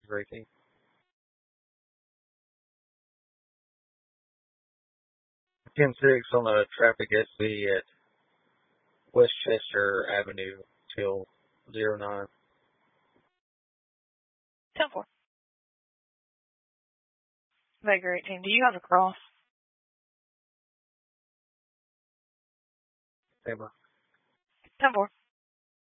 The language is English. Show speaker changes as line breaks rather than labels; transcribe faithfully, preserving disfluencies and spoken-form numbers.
great team. ten six on the traffic S C at Westchester Avenue till zero nine.
ten four. Vega eighteen. Do you have a cross?
Stand by.
ten four.